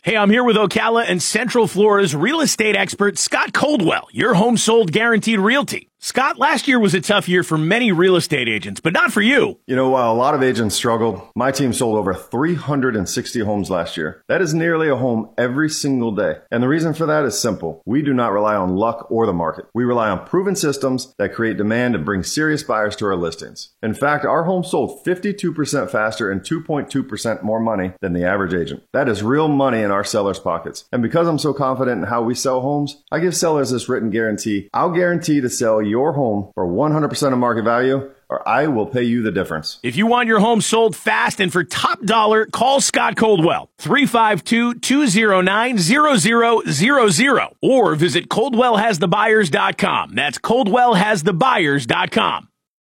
Hey, I'm here with Ocala and Central Florida's real estate expert, Scott Coldwell, your home sold guaranteed realty. Scott, last year was a tough year for many real estate agents, but not for you. You know, while a lot of agents struggled, my team sold over 360 homes last year. That is nearly a home every single day. And the reason for that is simple. We do not rely on luck or the market. We rely on proven systems that create demand and bring serious buyers to our listings. In fact, our homes sold 52% faster and 2.2% more money than the average agent. That is real money in our sellers' pockets. And because I'm so confident in how we sell homes, I give sellers this written guarantee. I'll guarantee to sell your home for 100% of market value, or I will pay you the difference. If you want your home sold fast and for top dollar, call Scott Coldwell, 352-209-0000, or visit ColdwellHasTheBuyers.com. That's ColdwellHasTheBuyers.com.